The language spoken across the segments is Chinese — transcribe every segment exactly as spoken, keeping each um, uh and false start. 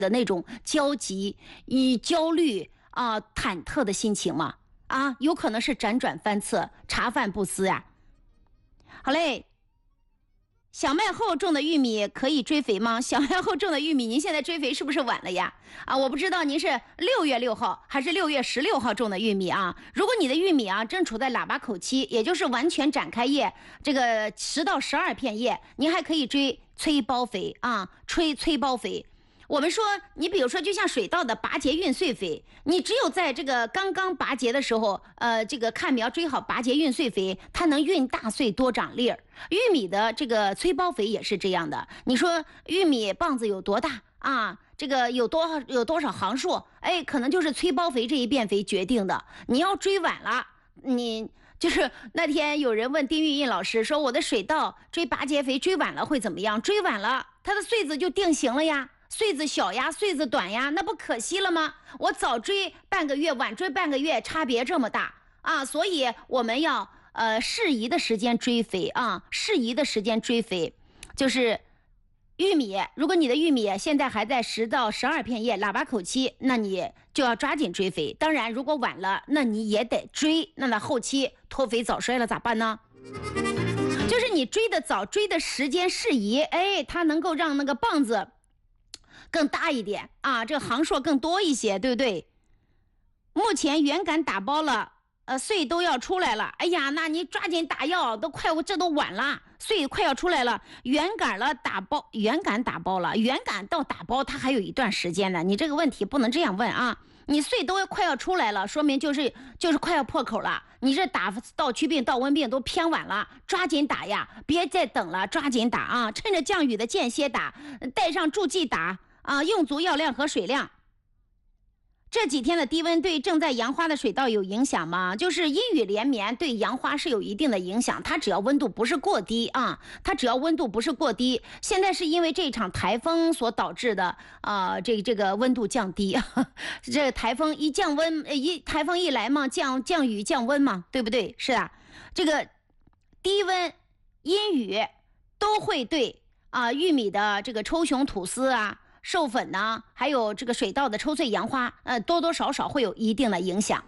的那种焦急、与焦虑啊、呃、忐忑的心情吗？啊，有可能是辗转反侧、茶饭不思呀。好嘞。小麦后种的玉米可以追肥吗？小麦后种的玉米，您现在追肥是不是晚了呀？啊，我不知道您是六月六号还是六月十六号种的玉米啊？如果你的玉米啊正处在喇叭口期，也就是完全展开叶，这个十到十二片叶，您还可以追催包肥啊，吹催包肥。我们说，你比如说，就像水稻的拔节孕穗肥，你只有在这个刚刚拔节的时候，呃，这个看苗追好拔节孕穗肥，它能孕大穗多长粒儿。玉米的这个催包肥也是这样的。你说玉米棒子有多大啊？这个有多少有多少行数？哎，可能就是催包肥这一变肥决定的。你要追晚了，你。就是那天有人问丁玉印老师说，我的水稻追拔节肥追晚了会怎么样？追晚了，它的穗子就定型了呀。穗子小呀，穗子短呀，那不可惜了吗？我早追半个月，晚追半个月，差别这么大啊！所以我们要呃适宜的时间追肥啊，适宜的时间追肥，就是玉米。如果你的玉米现在还在十到十二片叶，喇叭口期，那你就要抓紧追肥。当然，如果晚了，那你也得追。那那后期脱肥早衰了咋办呢？就是你追的早，追的时间适宜，哎，它能够让那个棒子更大一点啊，这个行数更多一些，对不对？目前原杆打包了，呃，穗都要出来了。哎呀，那你抓紧打药，都快，这都晚了，穗快要出来了。原杆了，打包，原杆打包了，原杆到打包它还有一段时间呢。你这个问题不能这样问啊！你穗都快要出来了，说明就是就是快要破口了。你这打稻曲病、稻温病都偏晚了，抓紧打呀，别再等了，抓紧打啊！趁着降雨的间歇打，带上助剂打。啊，用足药量和水量。这几天的低温对正在扬花的水稻有影响吗？就是阴雨连绵，对扬花是有一定的影响。它只要温度不是过低啊，它只要温度不是过低。现在是因为这场台风所导致的啊、呃，这这个温度降低。这个台风一降温，一台风一来嘛，降降雨降温嘛，对不对？是啊，这个低温、阴雨都会对啊、呃、玉米的这个抽雄吐丝啊。授粉呢，还有这个水稻的抽穗扬花，呃，多多少少会有一定的影响。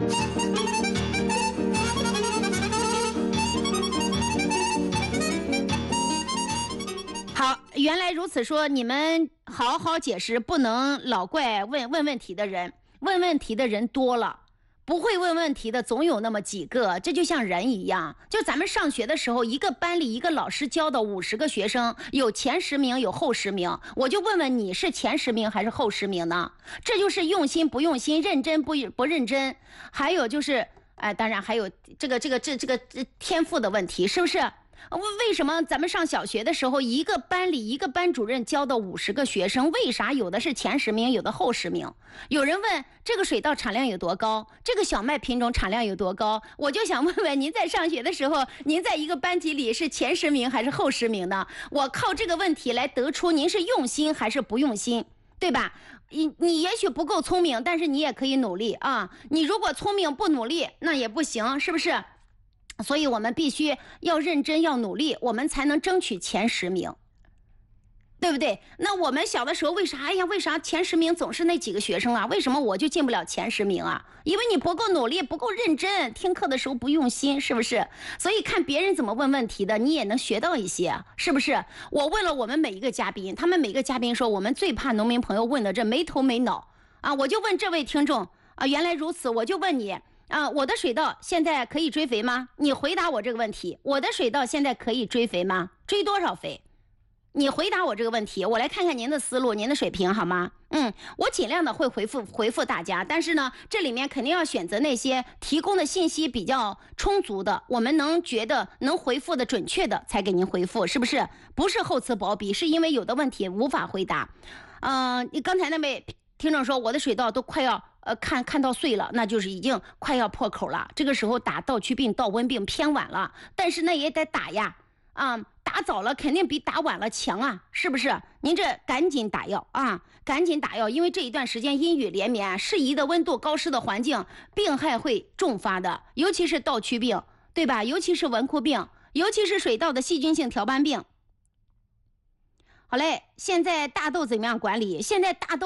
好，原来如此说，你们好好解释，不能老怪问问问题的人，问问题的人多了。不会问问题的总有那么几个，这就像人一样，就咱们上学的时候，一个班里一个老师教的五十个学生，有前十名有后十名，我就问问你是前十名还是后十名呢？这就是用心不用心，认真不不认真，还有就是哎，当然还有这个这个这这个这天赋的问题，是不是？为什么咱们上小学的时候，一个班里一个班主任教的五十个学生，为啥有的是前十名，有的后十名？有人问这个水稻产量有多高，这个小麦品种产量有多高？我就想问问您，在上学的时候，您在一个班级里是前十名还是后十名呢？我靠这个问题来得出您是用心还是不用心，对吧？你你也许不够聪明，但是你也可以努力啊。你如果聪明不努力，那也不行，是不是？所以我们必须要认真要努力，我们才能争取前十名，对不对？那我们小的时候为啥哎呀为啥前十名总是那几个学生啊？为什么我就进不了前十名啊？因为你不够努力，不够认真，听课的时候不用心，是不是？所以看别人怎么问问题的，你也能学到一些，是不是？我问了我们每一个嘉宾，他们每个嘉宾说我们最怕农民朋友问的这没头没脑啊。我就问这位听众啊，原来如此，我就问你啊，我的水稻现在可以追肥吗？你回答我这个问题，我的水稻现在可以追肥吗？追多少肥？你回答我这个问题，我来看看您的思路，您的水平好吗？嗯，我尽量的会回复回复大家，但是呢，这里面肯定要选择那些提供的信息比较充足的，我们能觉得能回复的准确的才给您回复，是不是？不是厚此薄彼，是因为有的问题无法回答。嗯、呃，你刚才那位听众说我的水稻都快要呃看看到碎了，那就是已经快要破口了。这个时候打稻曲病、稻温病偏晚了，但是那也得打呀，啊，打早了肯定比打晚了强啊，是不是？您这赶紧打药啊，赶紧打药，因为这一段时间阴雨连绵，适宜的温度、高湿的环境，病害会重发的，尤其是稻曲病，对吧？尤其是文枯病，尤其是水稻的细菌性条斑病。好嘞，现在大豆怎么样管理？现在大豆